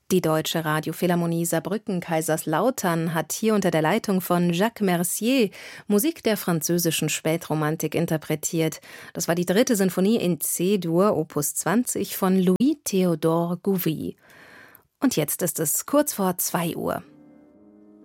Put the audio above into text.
Die Deutsche Radiophilharmonie Saarbrücken-Kaiserslautern hat hier unter der Leitung von Jacques Mercier Musik der französischen Spätromantik interpretiert. Das war die 3. Sinfonie in C-Dur, Opus 20 von Louis Théodore Gouvy. Und jetzt ist es kurz vor 2 Uhr.